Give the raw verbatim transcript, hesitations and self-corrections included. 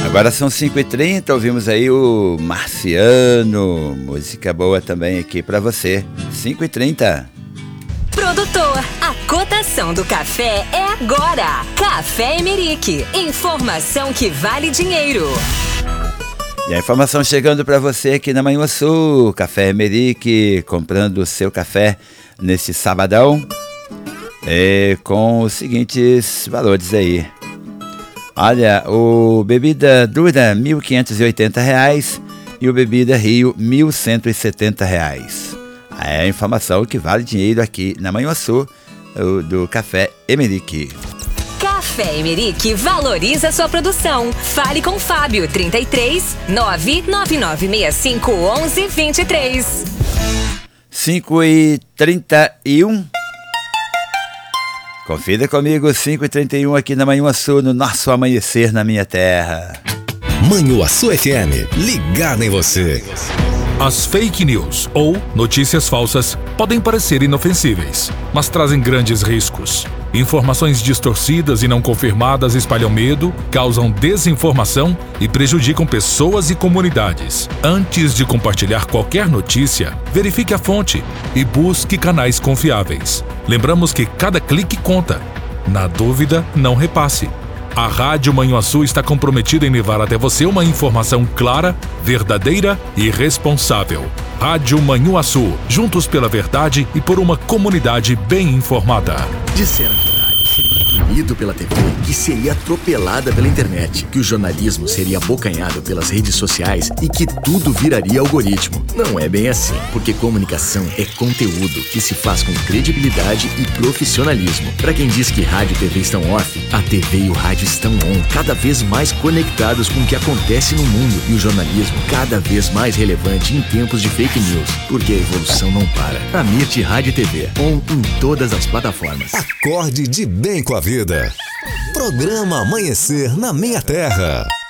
Agora são cinco e trinta, ouvimos aí o Marciano, música boa também aqui pra você. cinco e trinta. Produtor, a cotação do café é agora. Café Emerick, informação que vale dinheiro. E a informação chegando para você aqui na Manhuaçu, Café Emerick, comprando o seu café nesse sabadão, é, com os seguintes valores aí. Olha, o bebida dura mil quinhentos e oitenta reais e o bebida Rio mil cento e setenta reais. É a informação que vale dinheiro aqui na Manhuaçu, do Café Emerick. Café Emerick valoriza sua produção. Fale com Fábio, trinta e três, nove nove nove seis cinco, onze, vinte e três. cinco e trinta e um. Confira comigo, cinco e trinta e um aqui na Manhuaçu, no nosso amanhecer na minha terra. Manhuaçu F M, ligada em você. As fake news, ou notícias falsas, podem parecer inofensíveis, mas trazem grandes riscos. Informações distorcidas e não confirmadas espalham medo, causam desinformação e prejudicam pessoas e comunidades. Antes de compartilhar qualquer notícia, verifique a fonte e busque canais confiáveis. Lembramos que cada clique conta. Na dúvida, não repasse. A Rádio Manhuaçu está comprometida em levar até você uma informação clara, verdadeira e responsável. Rádio Manhuaçu, juntos pela verdade e por uma comunidade bem informada. Disseram que o rádio seria engolido pela T V, que seria atropelada pela internet, que o jornalismo seria abocanhado pelas redes sociais e que tudo viraria algoritmo. Não é bem assim, porque comunicação é conteúdo que se faz com credibilidade e profissionalismo. Para quem diz que rádio e T V estão off, a T V e o rádio estão on, cada vez mais conectados com o que acontece no mundo, e o jornalismo cada vez mais relevante em tempos de fake news, porque a evolução não para. A Mirte Rádio e T V, on em todas as plataformas. Acorde de bem com a vida. Programa Amanhecer na Minha Terra.